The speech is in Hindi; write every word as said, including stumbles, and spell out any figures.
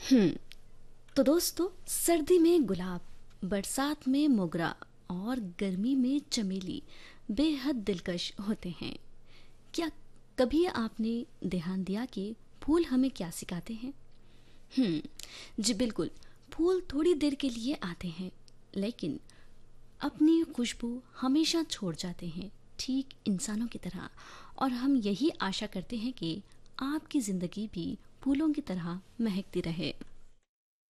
हम्म तो दोस्तों, सर्दी में गुलाब, बरसात में मोगरा और गर्मी में चमेली बेहद दिलकश होते हैं। क्या कभी आपने ध्यान दिया कि फूल हमें क्या सिखाते हैं? हम्म जी बिल्कुल। फूल थोड़ी देर के लिए आते हैं, लेकिन अपनी खुशबू हमेशा छोड़ जाते हैं, ठीक इंसानों की तरह। और हम यही आशा करते हैं कि आपकी ज़िंदगी भी फूलों की तरह महकती रहे।